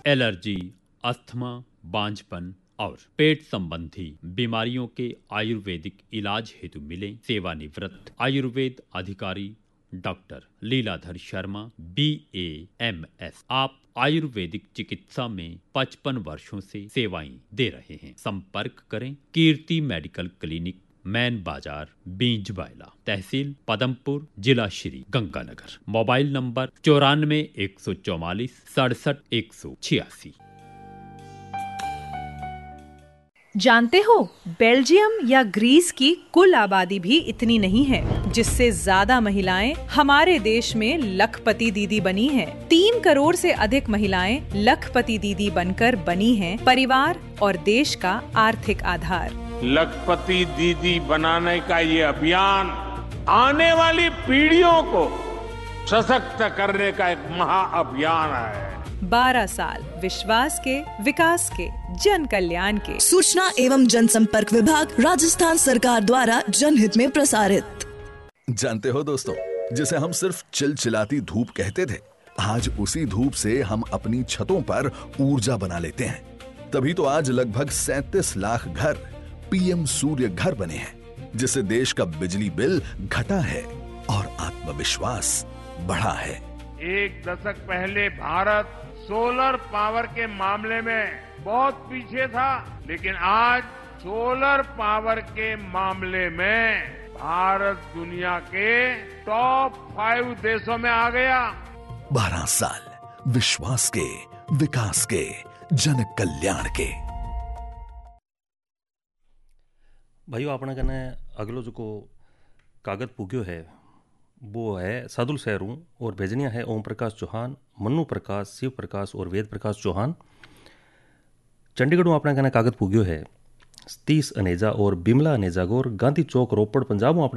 Allergy, asthma, बांझपन और पेट संबंधी बीमारियों के आयुर्वेदिक इलाज हेतु मिले सेवानिवृत्त आयुर्वेद अधिकारी डॉक्टर लीलाधर शर्मा BAMS। आप आयुर्वेदिक चिकित्सा में 55 वर्षों से सेवाएं दे रहे हैं। संपर्क करें कीर्ति मेडिकल क्लिनिक, मैन बाजार, बींजबाइला, तहसील पदमपुर, जिला श्री गंगानगर। Mobile number 94 144 67 186। जानते हो, बेल्जियम या ग्रीस की कुल आबादी भी इतनी नहीं है, जिससे ज्यादा महिलाएं हमारे देश में लखपति दीदी बनी हैं। 3 करोड़ से अधिक महिलाएं लखपति दीदी बनकर बनी हैं परिवार और देश का आर्थिक आधार। लखपति दीदी बनाने का ये अभियान आने वाली पीढ़ियों को सशक्त करने का एक महाअभियान है। 12 साल विश्वास के, विकास के, जन कल्याण के। सूचना एवं जनसंपर्क विभाग, राजस्थान सरकार द्वारा जनहित में प्रसारित। जानते हो दोस्तों, जिसे हम सिर्फ चिलचिलाती धूप कहते थे, आज उसी धूप से हम अपनी छतों पर ऊर्जा बना लेते हैं। तभी तो आज लगभग 37 लाख घर PM सूर्य घर बने हैं, जिससे देश का बिजली बिल घटा है और आत्मविश्वास बढ़ा है। एक दशक पहले भारत सोलर पावर के मामले में बहुत पीछे था, लेकिन आज सोलर पावर के मामले में भारत दुनिया के टॉप 5 देशों में आ गया। 12 साल विश्वास के, विकास के, जन कल्याण के। भाइयों, अपने कने अगलो जो कागज पुग्यो है वो है सादुल शहरू और भेजनिया है ओम प्रकाश चौहान, मन्नू प्रकाश, शिव प्रकाश और वेद प्रकाश चौहान। चंडीगढ़ में अपना कहना कागज पुग्यो है 30 अनेजा और बिमला अनेजा गोर गांधी चौक रोपड़ पंजाब में अपना